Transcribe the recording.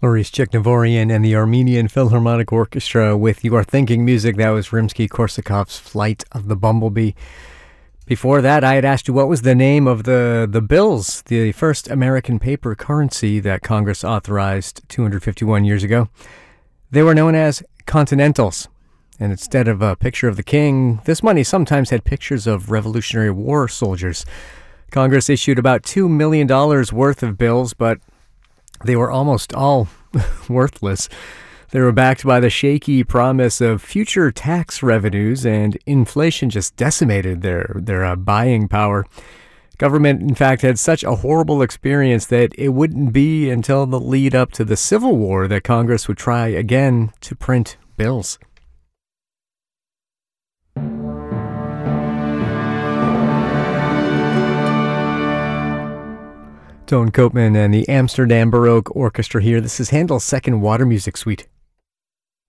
Loris Chiknavorian and the Armenian Philharmonic Orchestra with Your Thinking Music. That was Rimsky-Korsakov's Flight of the Bumblebee. Before that, I had asked you what was the name of the bills, the first American paper currency that Congress authorized 251 years ago. They were known as Continentals. And instead of a picture of the king, this money sometimes had pictures of Revolutionary War soldiers. Congress issued about $2 million worth of bills, but they were almost all worthless. They were backed by the shaky promise of future tax revenues, and inflation just decimated their buying power. Government, in fact, had such a horrible experience that it wouldn't be until the lead up to the Civil War that Congress would try again to print bills. Toon Koopman and the Amsterdam Baroque Orchestra here. This is Handel's Second Water Music Suite.